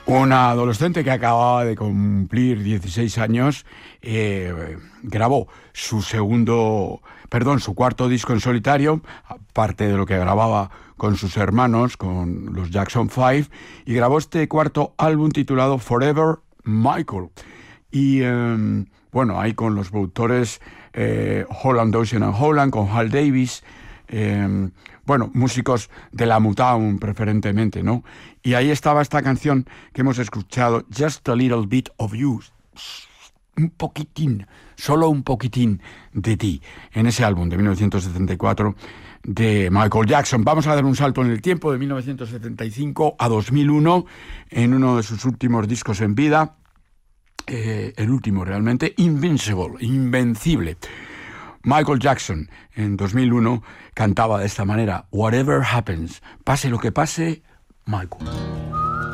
Una adolescente que acababa de cumplir 16 años grabó su cuarto disco en solitario, aparte de lo que grababa con sus hermanos, con los Jackson 5, y grabó este cuarto álbum titulado Forever Michael. Y bueno, ahí con los productores Holland, Ocean and Holland, con Hal Davis, bueno, músicos de la Motown preferentemente, ¿no? Y ahí estaba esta canción que hemos escuchado, Just a Little Bit of You, un poquitín, solo un poquitín de ti, en ese álbum de 1974 de Michael Jackson. Vamos a dar un salto en el tiempo de 1975 a 2001, en uno de sus últimos discos en vida, el último realmente, Invencible. Michael Jackson en 2001 cantaba de esta manera: Whatever happens, pase lo que pase, Michael.